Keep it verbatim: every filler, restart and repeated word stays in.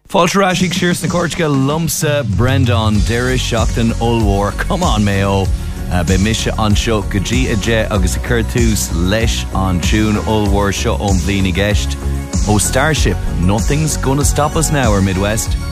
Fáilterásig sirs na Córtacha lumsa Brendan Deiris Seachtain Ulmhór. Come on, Mayo. Uh, be mise an seo go dtí a de agus a chuir tús leis an tún Ulmhór seo ón bhliain i gceist. Oh Starship, nothing's gonna stop us now, our Midwest.